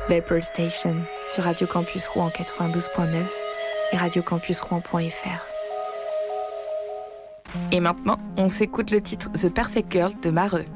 Vapor Station sur Radio Campus Rouen 92.9 et radiocampusrouen.fr. Et maintenant, on s'écoute le titre The Perfect Girl de Mareux.